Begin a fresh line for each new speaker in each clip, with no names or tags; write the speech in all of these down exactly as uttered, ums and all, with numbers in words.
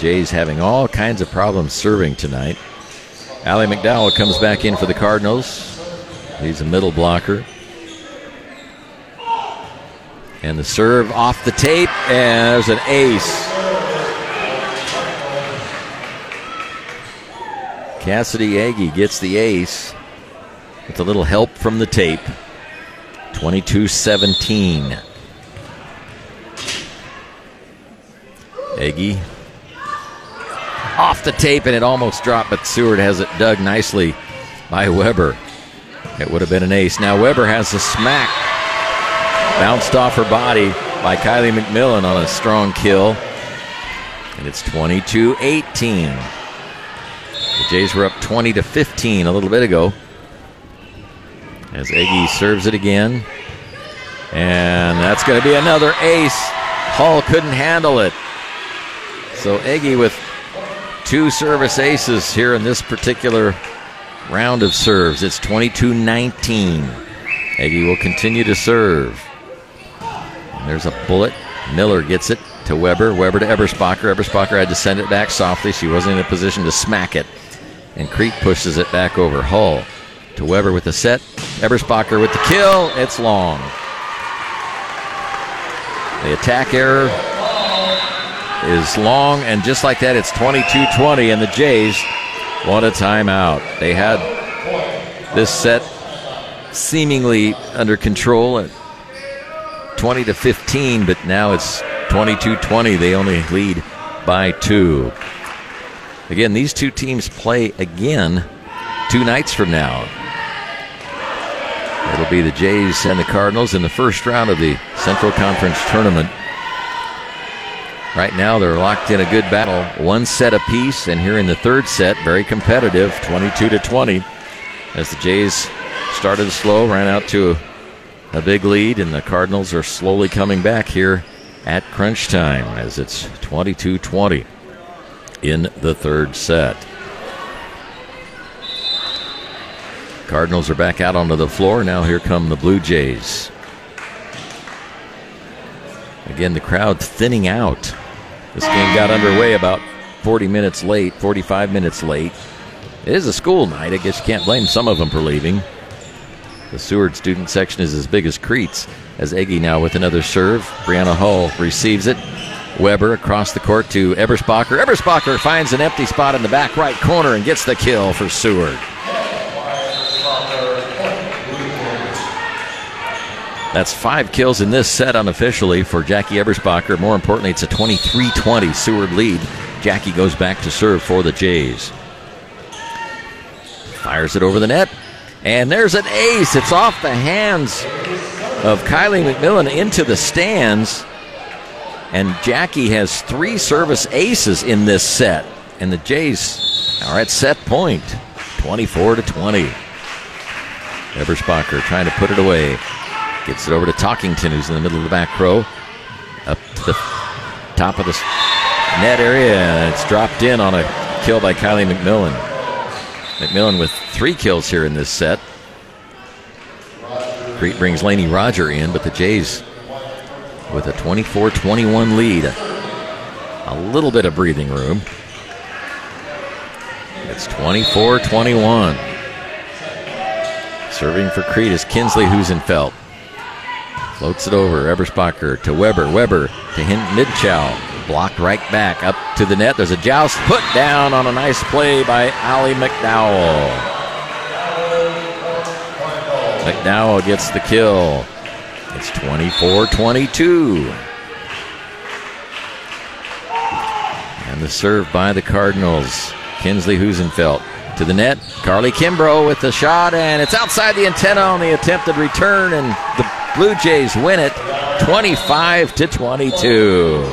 Jays having all kinds of problems serving tonight. Allie McDowell comes back in for the Cardinals. He's a middle blocker. And the serve off the tape as an ace. Cassidy Agee gets the ace with a little help from the tape. twenty-two seventeen. Agee off the tape, and it almost dropped, but Seward has it dug nicely by Weber. It would have been an ace. Now Weber has a smack. Bounced off her body by Kylie McMillan on a strong kill. And it's twenty-two eighteen. The Jays were up twenty to fifteen a little bit ago. As Agee serves it again. And that's going to be another ace. Hull couldn't handle it. So Agee with two service aces here in this particular round of serves. It's twenty-two nineteen. Agee will continue to serve. And there's a bullet. Miller gets it to Weber. Weber to Eberspacher. Eberspacher had to send it back softly. She wasn't in a position to smack it. And Crete pushes it back over. Hull to Weber with the set. Eberspacher with the kill. It's long. The attack error is long, and just like that, it's twenty-two twenty, and the Jays want a timeout. They had this set seemingly under control at twenty to fifteen, but now it's twenty-two twenty. They only lead by two. Again, these two teams play again two nights from now. It'll be the Jays and the Cardinals in the first round of the Central Conference Tournament. Right now, they're locked in a good battle. One set apiece, and here in the third set, very competitive, twenty-two to twenty. As the Jays started slow, ran out to a, a big lead, and the Cardinals are slowly coming back here at crunch time as it's twenty-two twenty in the third set. Cardinals are back out onto the floor. Now here come the Blue Jays. Again, the crowd thinning out. This game got underway about forty minutes late, forty-five minutes late. It is a school night. I guess you can't blame some of them for leaving. The Seward student section is as big as Crete's. As Agee now with another serve. Brianna Hull receives it. Weber across the court to Eberspacher. Eberspacher finds an empty spot in the back right corner and gets the kill for Seward. That's five kills in this set unofficially for Jackie Eberspacher. More importantly, it's a twenty-three twenty Seward lead. Jackie goes back to serve for the Jays. Fires it over the net. And there's an ace. It's off the hands of Kylie McMillan into the stands. And Jackie has three service aces in this set. And the Jays are at set point, twenty-four to twenty. Eberspacher trying to put it away. Gets it over to Talkington, who's in the middle of the back row. Up to the top of the net area, and it's dropped in on a kill by Kylie McMillan. McMillan with three kills here in this set. Crete brings Lainey Roger in, but the Jays with a twenty-four twenty-one lead. A little bit of breathing room. It's twenty-four twenty-one. Serving for Crete is Kinsley Husenfeld. Floats it over. Eberspacher to Weber. Weber to Midchow. Blocked right back up to the net. There's a joust put down on a nice play by Allie McDowell. McDowell gets the kill. It's twenty-four twenty-two. And the serve by the Cardinals. Kinsley Husenfeld to the net. Carly Kimbrough with the shot, and it's outside the antenna on the attempted return, and the Blue Jays win it twenty-five to twenty-two.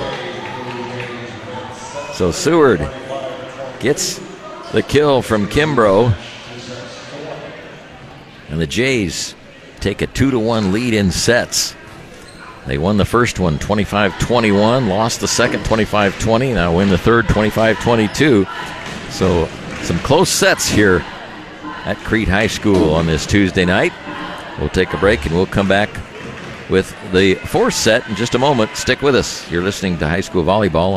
So Seward gets the kill from Kimbrough, and the Jays take a two to one lead in sets. They won the first one twenty-five twenty-one, lost the second twenty-five twenty, now win the third twenty-five twenty-two. So some close sets here at Crete High School on this Tuesday night. We'll take a break and we'll come back with the fourth set in just a moment. Stick with us. You're listening to High School Volleyball